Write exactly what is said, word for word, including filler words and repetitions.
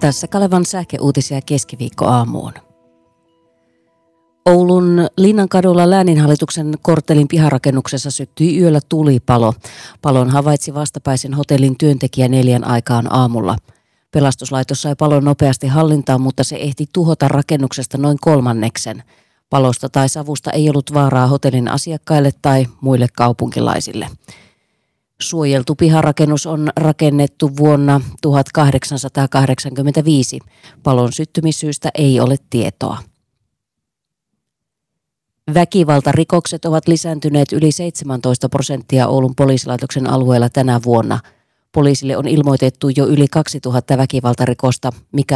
Tässä Kalevan sähköuutisia keskiviikkoaamuun. Oulun Linnankadulla lääninhallituksen korttelin piharakennuksessa syttyi yöllä tulipalo. Palon havaitsi vastapäisen hotellin työntekijä neljän aikaan aamulla. Pelastuslaitos sai palon nopeasti hallintaan, mutta se ehti tuhota rakennuksesta noin kolmanneksen. Palosta tai savusta ei ollut vaaraa hotellin asiakkaille tai muille kaupunkilaisille. Suojeltu piharakennus on rakennettu vuonna tuhatkahdeksansataakahdeksankymmentäviisi. Palon syttymissyystä ei ole tietoa. Väkivaltarikokset ovat lisääntyneet yli seitsemäntoista prosenttia Oulun poliisilaitoksen alueella tänä vuonna. Poliisille on ilmoitettu jo yli kaksituhatta väkivaltarikosta, mikä